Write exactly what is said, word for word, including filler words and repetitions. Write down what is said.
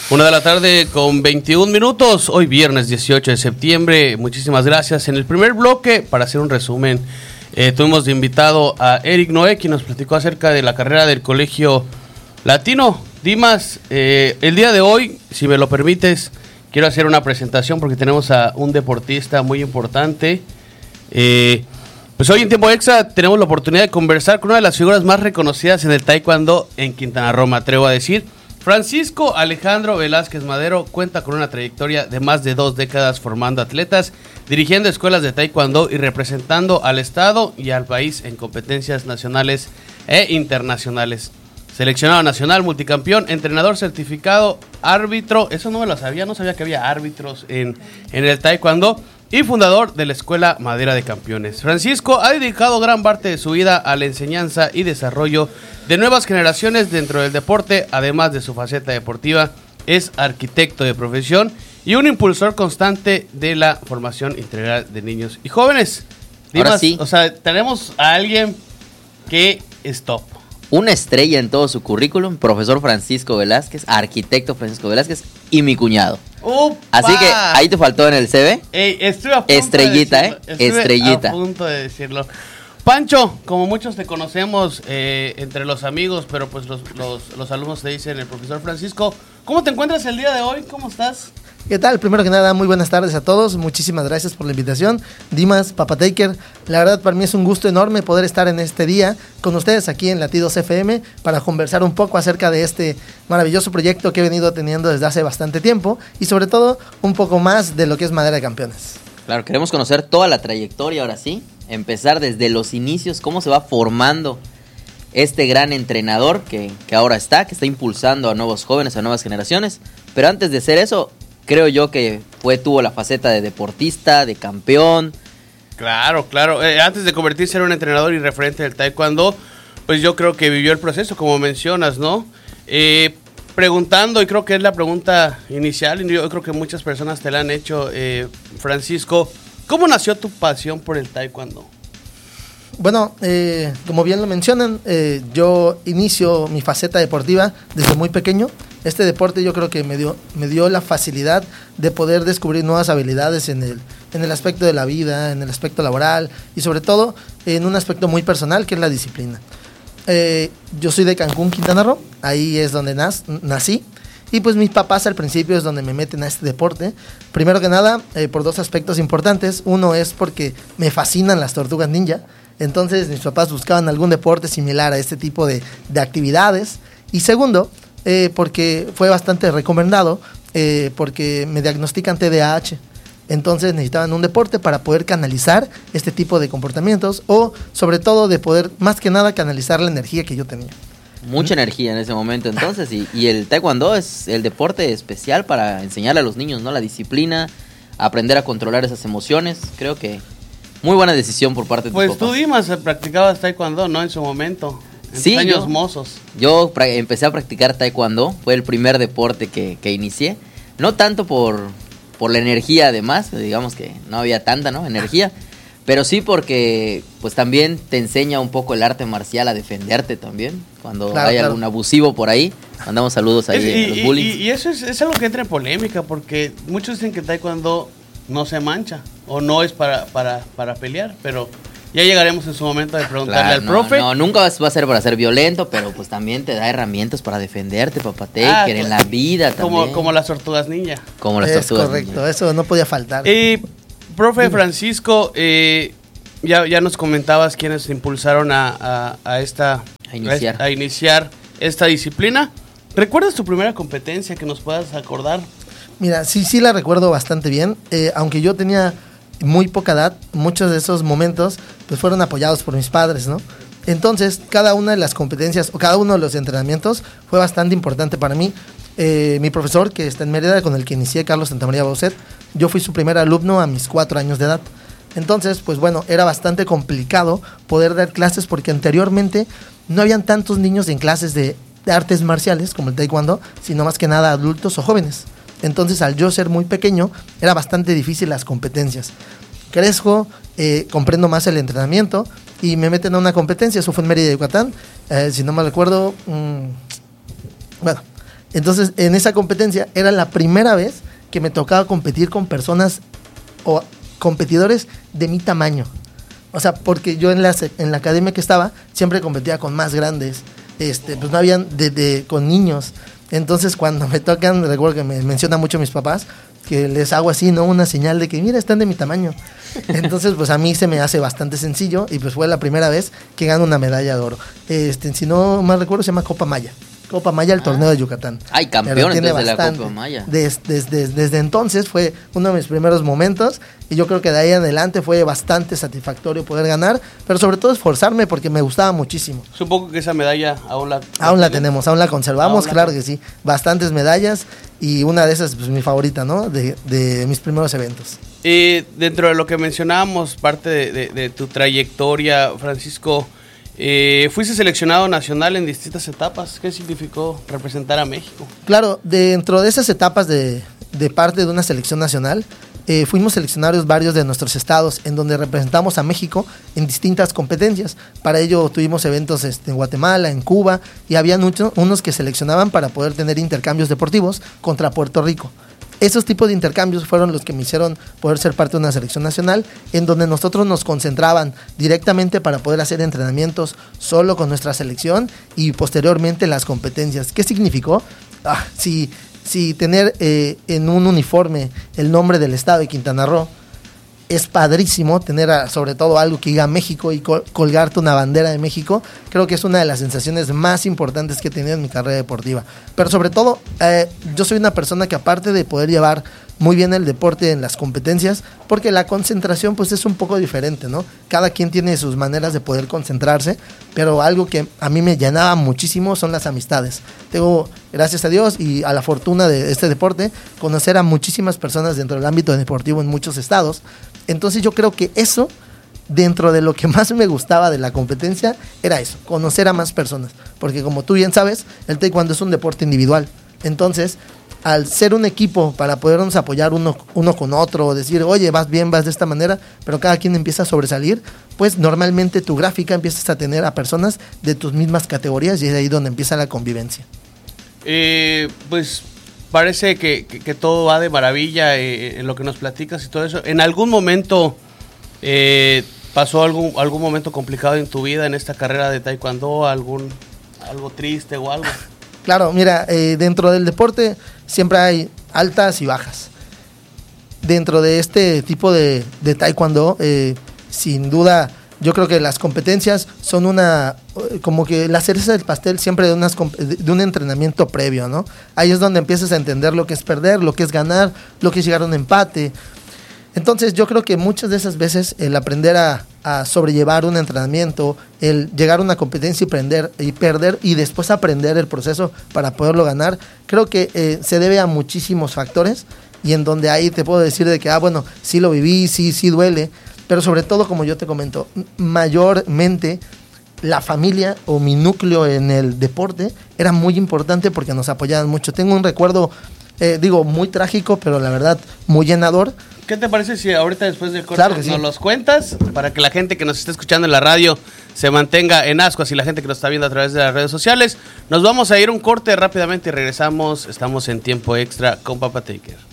Una de la tarde con veintiún minutos, hoy viernes dieciocho de septiembre. Muchísimas gracias. En el primer bloque, para hacer un resumen, eh, tuvimos de invitado a Eric Noé, quien nos platicó acerca de la carrera del Colegio Latino. Dimas, eh, el día de hoy, si me lo permites, quiero hacer una presentación porque tenemos a un deportista muy importante. Eh, pues hoy en Tiempo Extra tenemos la oportunidad de conversar con una de las figuras más reconocidas en el taekwondo en Quintana Roo, me atrevo a decir. Francisco Alejandro Velázquez Madero cuenta con una trayectoria de más de dos décadas formando atletas, dirigiendo escuelas de taekwondo y representando al estado y al país en competencias nacionales e internacionales. Seleccionado nacional, multicampeón, entrenador certificado, árbitro, eso no me lo sabía, no sabía que había árbitros en, en el taekwondo, y fundador de la Escuela Madera de Campeones. Francisco ha dedicado gran parte de su vida a la enseñanza y desarrollo de nuevas generaciones dentro del deporte, además de su faceta deportiva, es arquitecto de profesión y un impulsor constante de la formación integral de niños y jóvenes. Dimas, Ahora sí. O sea, tenemos a alguien que es top. Una estrella en todo su currículum, profesor Francisco Velázquez, arquitecto Francisco Velázquez y mi cuñado. ¡Upa! Así que ahí te faltó en el C V. Ey, estuve a punto Estrellita, de decirlo. ¿eh? Estuve Estrellita. a punto de decirlo. Pancho, como muchos te conocemos eh, entre los amigos, pero pues los, los, los alumnos te dicen el profesor Francisco, ¿cómo te encuentras el día de hoy? ¿Cómo estás? ¿Qué tal? Primero que nada, muy buenas tardes a todos. Muchísimas gracias por la invitación. Dimas, Papa Taker, la verdad para mí es un gusto enorme poder estar en este día con ustedes aquí en Latidos F M para conversar un poco acerca de este maravilloso proyecto que he venido teniendo desde hace bastante tiempo y sobre todo un poco más de lo que es Madera de Campeones. Claro, queremos conocer toda la trayectoria ahora sí, empezar desde los inicios, cómo se va formando este gran entrenador que, que ahora está, que está impulsando a nuevos jóvenes, a nuevas generaciones. Pero antes de hacer eso, creo yo que fue tuvo la faceta de deportista, de campeón. Claro, claro. Eh, antes de convertirse en un entrenador y referente del taekwondo, pues yo creo que vivió el proceso, como mencionas, ¿no? Eh, preguntando, y creo que es la pregunta inicial, y yo creo que muchas personas te la han hecho, eh, Francisco, ¿cómo nació tu pasión por el taekwondo? Bueno, eh, como bien lo mencionan, eh, yo inicio mi faceta deportiva desde muy pequeño. Este deporte yo creo que me dio, me dio la facilidad de poder descubrir nuevas habilidades en el, en el aspecto de la vida, en el aspecto laboral y sobre todo en un aspecto muy personal que es la disciplina. Eh, yo soy de Cancún, Quintana Roo, ahí es donde nas, nací. Y pues mis papás al principio es donde me meten a este deporte. Primero que nada, eh, por dos aspectos importantes. Uno es porque me fascinan las tortugas ninja. Entonces mis papás buscaban algún deporte similar a este tipo de, de actividades. Y segundo, eh, porque fue bastante recomendado, eh, porque me diagnostican T D A H. Entonces necesitaban un deporte para poder canalizar este tipo de comportamientos o sobre todo de poder más que nada canalizar la energía que yo tenía. Mucha energía en ese momento entonces y, y el taekwondo es el deporte especial para enseñarle a los niños, ¿no? La disciplina, aprender a controlar esas emociones. Creo que muy buena decisión por parte de Pues tus papás. tú, Dimas, practicabas taekwondo, ¿no? En su momento, en Sí, tus años yo- mozos. Yo pra- empecé a practicar taekwondo, fue el primer deporte que, que inicié. No tanto por, por la energía además, digamos que no había tanta, ¿no? Energía. Pero sí porque pues también te enseña un poco el arte marcial a defenderte también. Cuando Claro, hay claro. algún abusivo por ahí, mandamos saludos ahí Es- a y, los y- bullies. y- y eso es, es algo que entra en polémica porque muchos dicen que el taekwondo no se mancha o no es para, para, para pelear, pero ya llegaremos en su momento de preguntarle Claro, al no, profe. No, nunca va va a ser para ser violento, pero pues también te da herramientas para defenderte, papá Taker, Ah, en co- la vida también. como, como las tortugas ninja. Como las Es tortugas correcto, ninja. eso no podía faltar. Eh, profe Francisco, eh, ya, ya nos comentabas quiénes impulsaron a, a, a esta A iniciar. a iniciar esta disciplina. ¿Recuerdas tu primera competencia que nos puedas acordar? Mira, sí, sí la recuerdo bastante bien. Eh, aunque yo tenía muy poca edad, muchos de esos momentos pues fueron apoyados por mis padres, ¿no? Entonces, cada una de las competencias o cada uno de los entrenamientos fue bastante importante para mí. Eh, mi profesor, que está en Mérida, con el que inicié, Carlos Santamaría Bauset, yo fui su primer alumno a mis cuatro años de edad. Entonces, pues bueno, era bastante complicado poder dar clases porque anteriormente no habían tantos niños en clases de, de artes marciales como el taekwondo, sino más que nada adultos o jóvenes. Entonces, al yo ser muy pequeño, era bastante difícil las competencias. Crezco, eh, comprendo más el entrenamiento y me meten a una competencia. Eso fue en Mérida, Yucatán. Eh, si no me recuerdo, mmm, bueno, Entonces, en esa competencia era la primera vez que me tocaba competir con personas o competidores de mi tamaño. O sea, porque yo en la, en la academia que estaba siempre competía con más grandes, este, pues no habían de, de, con niños. Entonces, cuando me tocan, recuerdo que me mencionan mucho mis papás, que les hago así, ¿no? Una señal de que, mira, están de mi tamaño. Entonces, pues a mí se me hace bastante sencillo y pues fue la primera vez que gano una medalla de oro. Este, si no mal recuerdo, se llama Copa Maya. Copa Maya, el ah. torneo de Yucatán. Ay, campeón entonces de la Copa Maya. Desde, desde, desde entonces fue uno de mis primeros momentos y yo creo que de ahí en adelante fue bastante satisfactorio poder ganar, pero sobre todo esforzarme porque me gustaba muchísimo. Supongo que esa medalla aún la... Aún la tenemos, aún la conservamos, aún claro la... que sí. Bastantes medallas y una de esas, pues mi favorita, ¿no? De, de mis primeros eventos. Y dentro de lo que mencionábamos, parte de, de, de tu trayectoria, Francisco... Eh, fuiste seleccionado nacional en distintas etapas. ¿Qué significó representar a México? Claro, dentro de esas etapas de, de parte de una selección nacional, eh, fuimos seleccionados varios de nuestros estados en donde representamos a México en distintas competencias. Para ello tuvimos eventos este, en Guatemala, en Cuba, y había mucho, unos que seleccionaban para poder tener intercambios deportivos contra Puerto Rico. Esos tipos de intercambios fueron los que me hicieron poder ser parte de una selección nacional, en donde nosotros nos concentraban directamente para poder hacer entrenamientos solo con nuestra selección y posteriormente las competencias. ¿Qué significó? Ah, si, si tener eh, en un uniforme el nombre del estado de Quintana Roo, es padrísimo tener a, sobre todo algo que diga México y col- colgarte una bandera de México. Creo que es una de las sensaciones más importantes que he tenido en mi carrera deportiva. Pero sobre todo, eh, yo soy una persona que aparte de poder llevar muy bien el deporte en las competencias, porque la concentración pues es un poco diferente, ¿no? Cada quien tiene sus maneras de poder concentrarse, pero algo que a mí me llenaba muchísimo son las amistades. Tengo, gracias a Dios y a la fortuna de este deporte, conocer a muchísimas personas dentro del ámbito deportivo en muchos estados. Entonces yo creo que eso, dentro de lo que más me gustaba de la competencia, era eso, conocer a más personas. Porque como tú bien sabes, el taekwondo es un deporte individual. Entonces, al ser un equipo para podernos apoyar uno, uno con otro, decir, oye, vas bien, vas de esta manera, pero cada quien empieza a sobresalir, pues normalmente tu gráfica empiezas a tener a personas de tus mismas categorías y es ahí donde empieza la convivencia. Eh, pues parece que, que, que todo va de maravilla eh, en lo que nos platicas y todo eso. ¿En algún momento eh, pasó algún, algún momento complicado en tu vida en esta carrera de taekwondo? ¿Algún, algo triste o algo? Claro, mira, eh, dentro del deporte siempre hay altas y bajas. Dentro de este tipo de, de taekwondo, eh, sin duda, yo creo que las competencias son una, como que la cereza del pastel siempre de, unas, de un entrenamiento previo, ¿no? Ahí es donde empiezas a entender lo que es perder, lo que es ganar, lo que es llegar a un empate. Entonces yo creo que muchas de esas veces el aprender a, a sobrellevar un entrenamiento, el llegar a una competencia y, prender, y perder y después aprender el proceso para poderlo ganar, creo que eh, se debe a muchísimos factores y en donde ahí te puedo decir de que, ah, bueno, sí lo viví, sí, sí duele, pero sobre todo, como yo te comento, mayormente la familia o mi núcleo en el deporte era muy importante porque nos apoyaban mucho. Tengo un recuerdo, eh, digo, muy trágico, pero la verdad muy llenador. ¿Qué te parece si ahorita después del corte claro nos sí. los cuentas? Para que la gente que nos está escuchando en la radio se mantenga en ascuas y la gente que nos está viendo a través de las redes sociales. Nos vamos a ir un corte rápidamente y regresamos. Estamos en tiempo extra con Papa Taker.